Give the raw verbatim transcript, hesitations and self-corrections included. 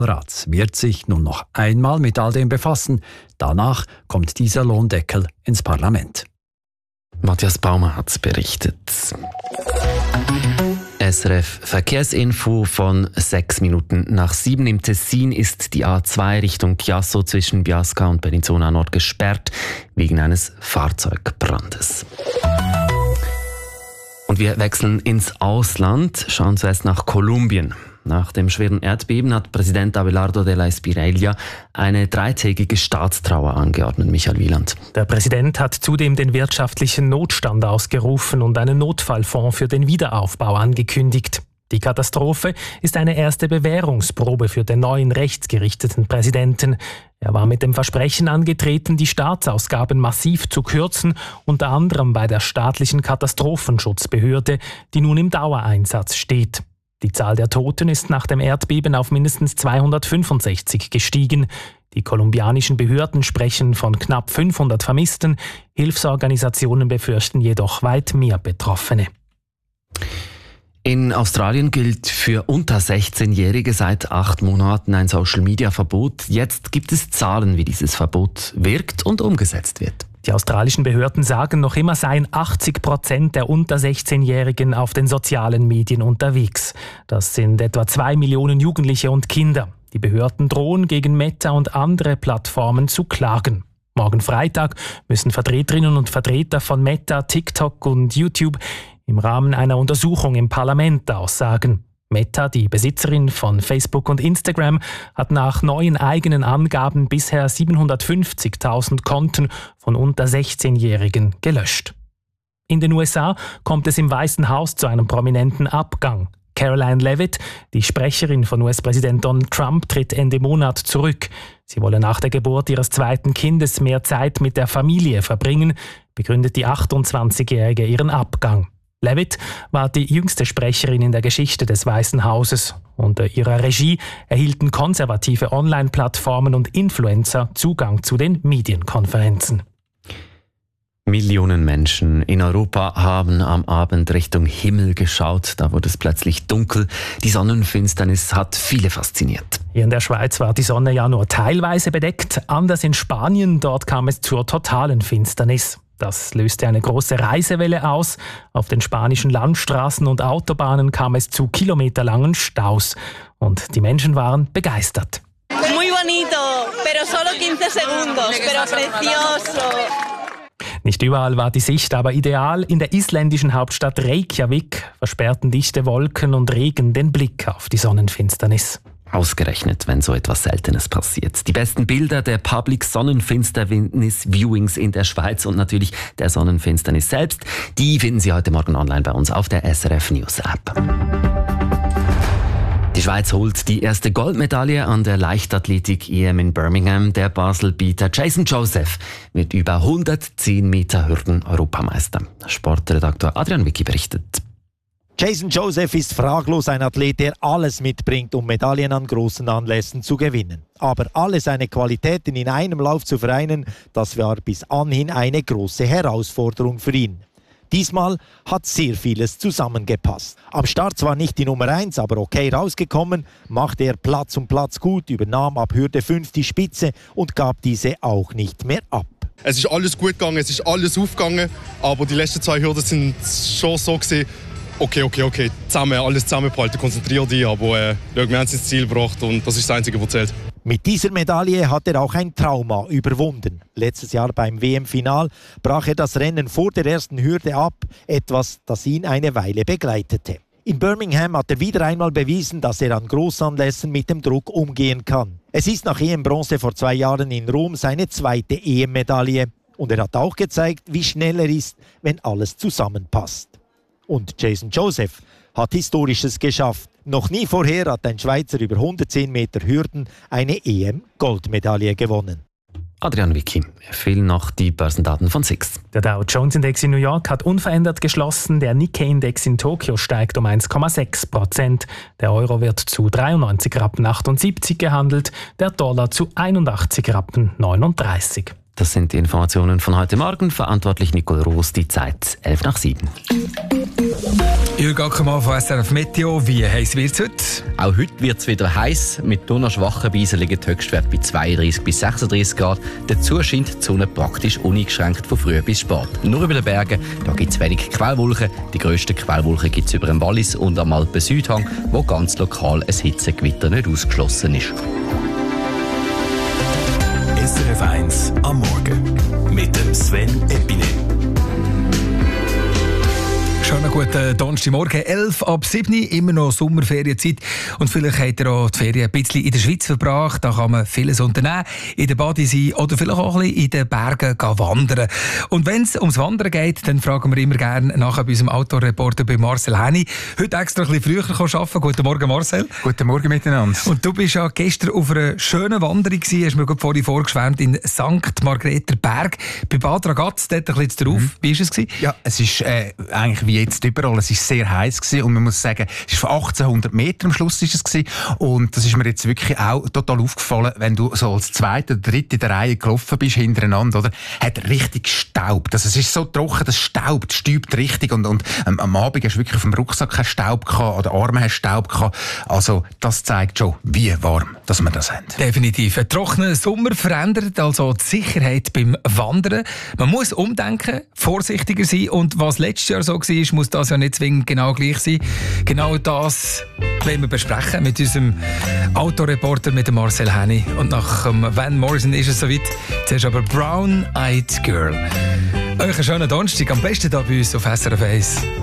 Rat wird sich nun noch einmal mit all dem befassen. Danach kommt dieser Lohndeckel ins Parlament. Matthias Baumer hat berichtet. S R F Verkehrsinfo von sechs Minuten nach sieben. Im Tessin ist die A zwei Richtung Chiasso zwischen Biasca und Bellinzona Nord gesperrt wegen eines Fahrzeugbrandes. Und wir wechseln ins Ausland, schauen zuerst nach Kolumbien. Nach dem schweren Erdbeben hat Präsident Abelardo de la Espriella eine dreitägige Staatstrauer angeordnet. Michael Wieland. Der Präsident hat zudem den wirtschaftlichen Notstand ausgerufen und einen Notfallfonds für den Wiederaufbau angekündigt. Die Katastrophe ist eine erste Bewährungsprobe für den neuen rechtsgerichteten Präsidenten. Er war mit dem Versprechen angetreten, die Staatsausgaben massiv zu kürzen, unter anderem bei der staatlichen Katastrophenschutzbehörde, die nun im Dauereinsatz steht. Die Zahl der Toten ist nach dem Erdbeben auf mindestens zweihundertfünfundsechzig gestiegen. Die kolumbianischen Behörden sprechen von knapp fünfhundert Vermissten. Hilfsorganisationen befürchten jedoch weit mehr Betroffene. In Australien gilt für unter sechzehnjährige seit acht Monaten ein Social-Media-Verbot. Jetzt gibt es Zahlen, wie dieses Verbot wirkt und umgesetzt wird. Die australischen Behörden sagen, noch immer seien achtzig Prozent der unter sechzehnjährigen auf den sozialen Medien unterwegs. Das sind etwa zwei Millionen Jugendliche und Kinder. Die Behörden drohen, gegen Meta und andere Plattformen zu klagen. Morgen Freitag müssen Vertreterinnen und Vertreter von Meta, TikTok und YouTube im Rahmen einer Untersuchung im Parlament aussagen. Meta, die Besitzerin von Facebook und Instagram, hat nach neuen eigenen Angaben bisher siebenhundertfünfzigtausend Konten von unter sechzehnjährigen gelöscht. In den U S A kommt es im Weißen Haus zu einem prominenten Abgang. Caroline Leavitt, die Sprecherin von U S-Präsident Donald Trump, tritt Ende Monat zurück. Sie wolle nach der Geburt ihres zweiten Kindes mehr Zeit mit der Familie verbringen, begründet die achtundzwanzigjährige ihren Abgang. Leavitt war die jüngste Sprecherin in der Geschichte des Weißen Hauses. Unter ihrer Regie erhielten konservative Online-Plattformen und Influencer Zugang zu den Medienkonferenzen. Millionen Menschen in Europa haben am Abend Richtung Himmel geschaut. Da wurde es plötzlich dunkel. Die Sonnenfinsternis hat viele fasziniert. Hier in der Schweiz war die Sonne ja nur teilweise bedeckt. Anders in Spanien, dort kam es zur totalen Finsternis. Das löste eine große Reisewelle aus. Auf den spanischen Landstraßen und Autobahnen kam es zu kilometerlangen Staus. Und die Menschen waren begeistert. Muy bonito, pero solo quince segundos, pero precioso. Nicht überall war die Sicht aber ideal. In der isländischen Hauptstadt Reykjavik versperrten dichte Wolken und Regen den Blick auf die Sonnenfinsternis. Ausgerechnet, wenn so etwas Seltenes passiert. Die besten Bilder der Public Sonnenfinsternis Viewings in der Schweiz und natürlich der Sonnenfinsternis selbst, die finden Sie heute Morgen online bei uns auf der S R F News App. Die Schweiz holt die erste Goldmedaille an der Leichtathletik-E M in Birmingham. Der Baselbieter Jason Joseph wird über hundertzehn Meter Hürden Europameister. Sportredaktor Adrian Wicki berichtet. Jason Joseph ist fraglos ein Athlet, der alles mitbringt, um Medaillen an großen Anlässen zu gewinnen. Aber alle seine Qualitäten in einem Lauf zu vereinen, das war bis anhin eine große Herausforderung für ihn. Diesmal hat sehr vieles zusammengepasst. Am Start zwar nicht die Nummer eins, aber okay rausgekommen, machte er Platz um Platz gut, übernahm ab Hürde fünf die Spitze und gab diese auch nicht mehr ab. Es ist alles gut gegangen, es ist alles aufgegangen, aber die letzten zwei Hürden sind schon so gewesen, okay, okay, okay, zusammen, alles zusammenbehalten, konzentrier dich, aber äh, wir haben es ins Ziel gebracht und das ist das Einzige, was zählt. Mit dieser Medaille hat er auch ein Trauma überwunden. Letztes Jahr beim W M-Final brach er das Rennen vor der ersten Hürde ab, etwas, das ihn eine Weile begleitete. In Birmingham hat er wieder einmal bewiesen, dass er an Großanlässen mit dem Druck umgehen kann. Es ist nach E M-Bronze vor zwei Jahren in Rom seine zweite E M-Medaille. Und er hat auch gezeigt, wie schnell er ist, wenn alles zusammenpasst. Und Jason Joseph hat Historisches geschafft. Noch nie vorher hat ein Schweizer über hundertzehn Meter Hürden eine E M-Goldmedaille gewonnen. Adrian Wicki, fehlen noch die Börsendaten von SIX. Der Dow Jones Index in New York hat unverändert geschlossen. Der Nikkei Index in Tokio steigt um eins Komma sechs Prozent. Der Euro wird zu dreiundneunzig Rappen achtundsiebzig gehandelt, der Dollar zu einundachtzig Rappen neununddreißig. Das sind die Informationen von heute Morgen. Verantwortlich Nicole Roos, die Zeit elf nach sieben. Jürgen Ackermann von S R F Meteo. Wie heiß wird es heute? Auch heute wird es wieder heiß. Mit nur noch schwachen Breisen liegen die Höchstwerte bei zweiunddreißig bis sechsunddreißig Grad. Dazu scheint die Sonne praktisch uneingeschränkt von früh bis spät. Nur über den Bergen gibt es wenig Quellwolken. Die grössten Quellwolken gibt es über dem Wallis und am Alpen-Südhang, wo ganz lokal ein Hitzegewitter nicht ausgeschlossen ist. S R F eins am Morgen mit dem Sven Epine. Schon einen guten Donnerstagmorgen, elf ab sieben, immer noch Sommerferienzeit. Und vielleicht habt ihr auch die Ferien ein bisschen in der Schweiz verbracht. Da kann man vieles unternehmen, in der Bade sein oder vielleicht auch ein bisschen in den Bergen gehen wandern. Und wenn es ums Wandern geht, dann fragen wir immer gerne nachher bei unserem Outdoor-Reporter bei Marcel Henny. Heute extra ein bisschen früher arbeiten. Guten Morgen, Marcel. Guten Morgen miteinander. Und du bist ja gestern auf einer schönen Wanderung gewesen, hast mir gerade vorhin vorgeschwärmt, in Sankt Margreter Berg. Bei Bad Ragaz, dort ein bisschen drauf. Mhm. Wie war es gewesen? Ja, es ist äh, eigentlich wie jetzt überall. Es war sehr heiß gewesen und man muss sagen, es ist von achtzehnhundert Metern am Schluss ist es gewesen. Und das ist mir jetzt wirklich auch total aufgefallen, wenn du so als Zweiter oder Dritte in der Reihe gelaufen bist hintereinander, oder? Hat richtig gestaubt. Also es ist so trocken, das staubt, stäubt richtig und, und ähm, am Abend hast du wirklich auf dem Rucksack keinen Staub gehabt, oder Arme hast Staub gehabt. Also das zeigt schon, wie warm, dass wir das haben. Definitiv. Ein trockener Sommer verändert also die Sicherheit beim Wandern. Man muss umdenken, vorsichtiger sein und was letztes Jahr so war, muss das ja nicht zwingend genau gleich sein. Genau das wollen wir besprechen mit unserem Autoreporter, mit dem Marcel Henny. Und nach um, Van Morrison ist es soweit. Zuerst aber Brown Eyed Girl. Euch einen schönen Donnerstag, am besten hier bei uns auf S R F eins.